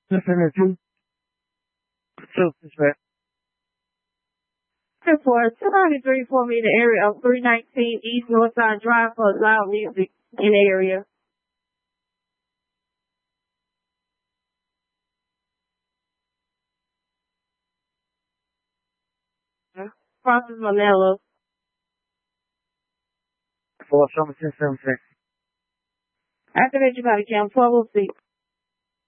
Two. Dispatch. 293 for me, the area of 319 East Northside Drive for loud music in the area. Francis Manello. 4 Summer 1076. Activate your body cam 1206.